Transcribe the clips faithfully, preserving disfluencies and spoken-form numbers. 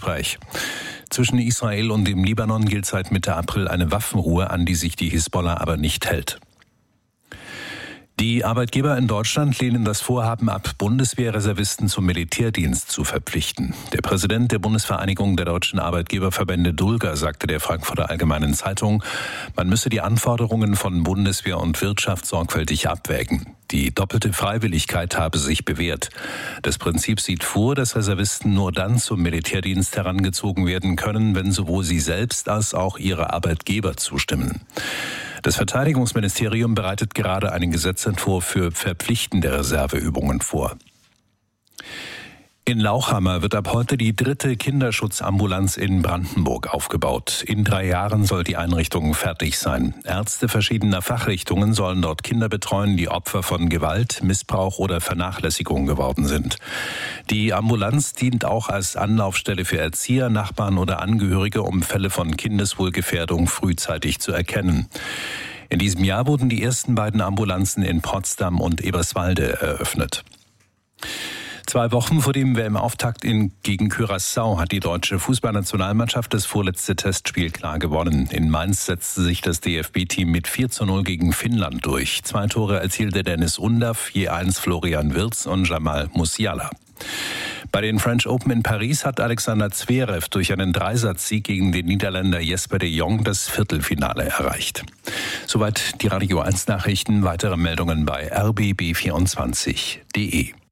Gespräch. Zwischen Israel und dem Libanon gilt seit Mitte April eine Waffenruhe, an die sich die Hisbollah aber nicht hält. Die Arbeitgeber in Deutschland lehnen das Vorhaben ab, Bundeswehrreservisten zum Militärdienst zu verpflichten. Der Präsident der Bundesvereinigung der deutschen Arbeitgeberverbände Dulger sagte der Frankfurter Allgemeinen Zeitung, man müsse die Anforderungen von Bundeswehr und Wirtschaft sorgfältig abwägen. Die doppelte Freiwilligkeit habe sich bewährt. Das Prinzip sieht vor, dass Reservisten nur dann zum Militärdienst herangezogen werden können, wenn sowohl sie selbst als auch ihre Arbeitgeber zustimmen. Das Verteidigungsministerium bereitet gerade einen Gesetzentwurf für verpflichtende Reserveübungen vor. In Lauchhammer wird ab heute die dritte Kinderschutzambulanz in Brandenburg aufgebaut. In drei Jahren soll die Einrichtung fertig sein. Ärzte verschiedener Fachrichtungen sollen dort Kinder betreuen, die Opfer von Gewalt, Missbrauch oder Vernachlässigung geworden sind. Die Ambulanz dient auch als Anlaufstelle für Erzieher, Nachbarn oder Angehörige, um Fälle von Kindeswohlgefährdung frühzeitig zu erkennen. In diesem Jahr wurden die ersten beiden Ambulanzen in Potsdam und Eberswalde eröffnet. Zwei Wochen vor dem W M-Auftakt in gegen Curaçao hat die deutsche Fußballnationalmannschaft das vorletzte Testspiel klar gewonnen. In Mainz setzte sich das D F B-Team mit vier zu null gegen Finnland durch. Zwei Tore erzielte Dennis Undaff, je eins Florian Wirtz und Jamal Musiala. Bei den French Open in Paris hat Alexander Zverev durch einen Dreisatzsieg gegen den Niederländer Jesper de Jong das Viertelfinale erreicht. Soweit die Radio eins Nachrichten. Weitere Meldungen bei r b b vierundzwanzig punkt d e.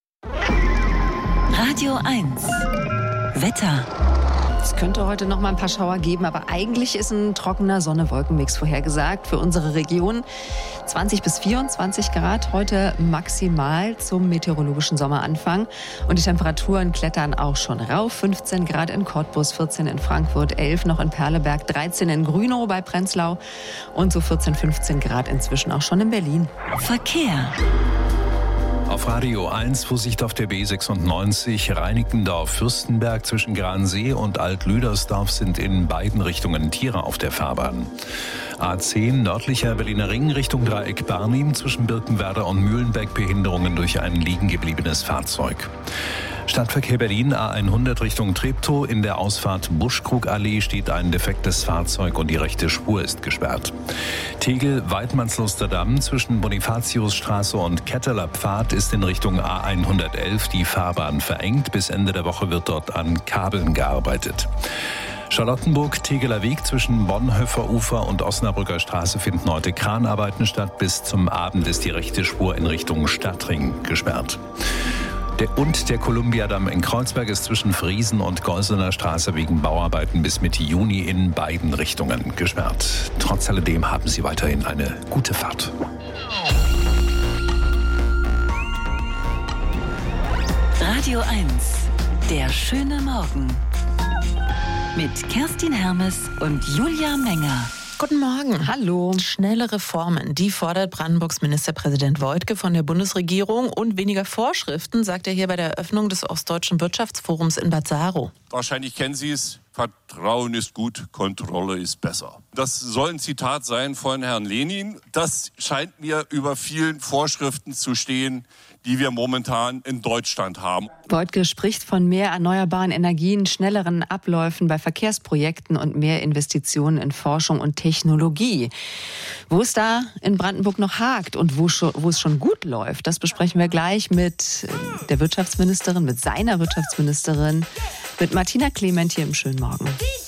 Radio eins Wetter. Es könnte heute noch mal ein paar Schauer geben, aber eigentlich ist ein trockener Sonne-Wolken-Mix vorhergesagt für unsere Region. zwanzig bis vierundzwanzig Grad heute maximal zum meteorologischen Sommeranfang. Und die Temperaturen klettern auch schon rauf. fünfzehn Grad in Cottbus, vierzehn in Frankfurt, elf noch in Perleberg, dreizehn in Grünow bei Prenzlau und so vierzehn, fünfzehn Grad inzwischen auch schon in Berlin. Verkehr. Auf Radio eins Vorsicht auf der B sechsundneunzig, Reinickendorf-Fürstenberg zwischen Gransee und Alt-Lüdersdorf sind in beiden Richtungen Tiere auf der Fahrbahn. A zehn nördlicher Berliner Ring Richtung Dreieck Barnim zwischen Birkenwerder und Mühlenbeck Behinderungen durch ein liegen gebliebenes Fahrzeug. Stadtverkehr Berlin A hundert Richtung Treptow. In der Ausfahrt Buschkrugallee steht ein defektes Fahrzeug und die rechte Spur ist gesperrt. Tegel Weidmannslusterdamm zwischen Bonifatiusstraße und Ketteler Pfad ist in Richtung A hundertelf die Fahrbahn verengt. Bis Ende der Woche wird dort an Kabeln gearbeitet. Charlottenburg-Tegeler Weg zwischen Bonhoeffer Ufer und Osnabrücker Straße finden heute Kranarbeiten statt. Bis zum Abend ist die rechte Spur in Richtung Stadtring gesperrt. Der und der Kolumbiadamm in Kreuzberg ist zwischen Friesen und Geusener Straße wegen Bauarbeiten bis Mitte Juni in beiden Richtungen gesperrt. Trotz alledem haben Sie weiterhin eine gute Fahrt. Radio eins, der schöne Morgen. Mit Kerstin Hermes und Julia Menger. Guten Morgen. Hallo. Schnelle Reformen, die fordert Brandenburgs Ministerpräsident Woidke von der Bundesregierung und weniger Vorschriften, sagt er hier bei der Eröffnung des Ostdeutschen Wirtschaftsforums in Bad Saro. Wahrscheinlich kennen Sie es. Vertrauen ist gut, Kontrolle ist besser. Das soll ein Zitat sein von Herrn Lenin. Das scheint mir über vielen Vorschriften zu stehen, die wir momentan in Deutschland haben. Woidke spricht von mehr erneuerbaren Energien, schnelleren Abläufen bei Verkehrsprojekten und mehr Investitionen in Forschung und Technologie. Wo es da in Brandenburg noch hakt und wo, schon, wo es schon gut läuft, das besprechen wir gleich mit der Wirtschaftsministerin, mit seiner Wirtschaftsministerin, mit Martina Clement hier im schönen Morgen.